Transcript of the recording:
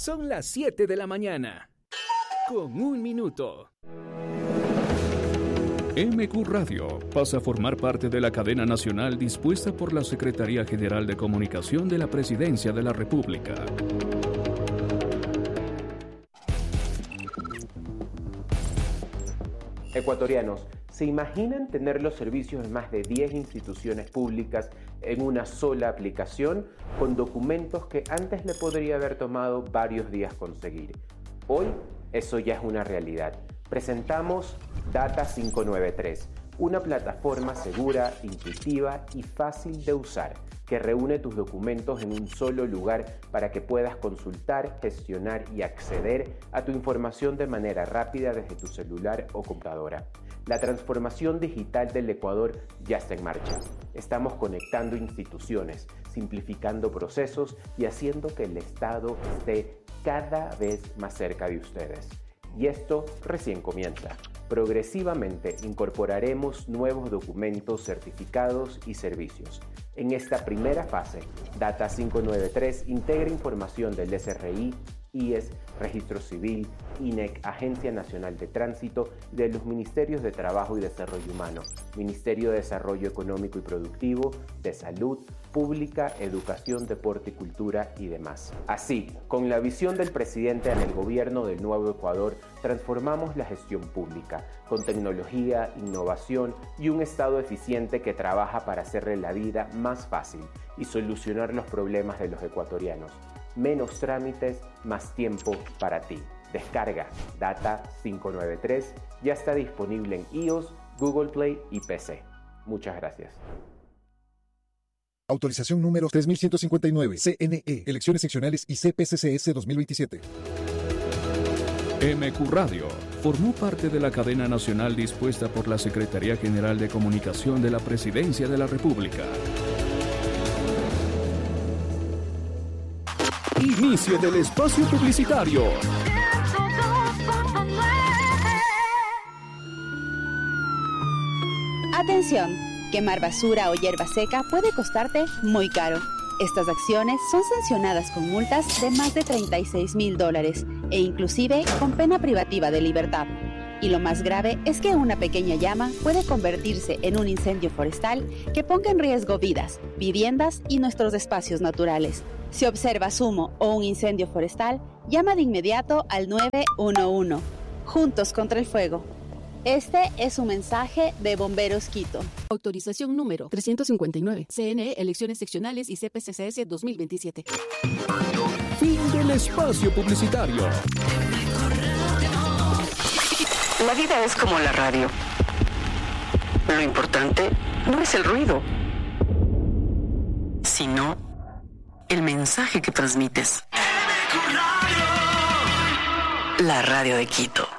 Son las 7 de la mañana. Con 1 minuto. MQ Radio pasa a formar parte de la cadena nacional dispuesta por la Secretaría General de Comunicación de la Presidencia de la República. Ecuatorianos, ¿se imaginan tener los servicios de más de 10 instituciones públicas en una sola aplicación con documentos que antes le podría haber tomado varios días conseguir? Hoy eso ya es una realidad. Presentamos Data 593, una plataforma segura, intuitiva y fácil de usar que reúne tus documentos en un solo lugar para que puedas consultar, gestionar y acceder a tu información de manera rápida desde tu celular o computadora. La transformación digital del Ecuador ya está en marcha. Estamos conectando instituciones, simplificando procesos y haciendo que el Estado esté cada vez más cerca de ustedes. Y esto recién comienza. Progresivamente incorporaremos nuevos documentos, certificados y servicios. En esta primera fase, Data 593 integra información del SRI, IES, Registro Civil, INEC, Agencia Nacional de Tránsito y de los Ministerios de Trabajo y Desarrollo Humano, Ministerio de Desarrollo Económico y Productivo, de Salud, Pública, Educación, Deporte y Cultura y demás. Así, con la visión del presidente en el gobierno del Nuevo Ecuador, transformamos la gestión pública, con tecnología, innovación y un Estado eficiente que trabaja para hacerle la vida más fácil y solucionar los problemas de los ecuatorianos. Menos trámites, más tiempo para ti. Descarga Data 593, ya está disponible en iOS, Google Play y PC. Muchas gracias. Autorización número 3159, CNE, Elecciones Seccionales y CPCCS 2027. MQ Radio formó parte de la cadena nacional dispuesta por la Secretaría General de Comunicación de la Presidencia de la República. Inicio del espacio publicitario. Atención, quemar basura o hierba seca puede costarte muy caro. Estas acciones son sancionadas con multas de más de $36,000 e inclusive con pena privativa de libertad. Y lo más grave es que una pequeña llama puede convertirse en un incendio forestal que ponga en riesgo vidas, viviendas y nuestros espacios naturales. Si observas humo o un incendio forestal, llama de inmediato al 911. Juntos contra el fuego. Este es un mensaje de Bomberos Quito. Autorización número 359. CNE, Elecciones Seccionales y CPCCS 2027. Fin del espacio publicitario. La vida es como la radio. Lo importante no es el ruido, sino el mensaje que transmites. La radio de Quito.